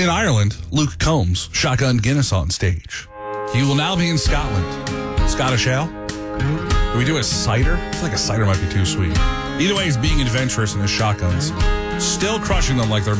In Ireland, Luke Combs shotgun Guinness on stage. He will now be in Scotland. Scottish ale? Do we do a cider? I feel like a cider might be too sweet. Either way, he's being adventurous in his shotguns. Still crushing them like they're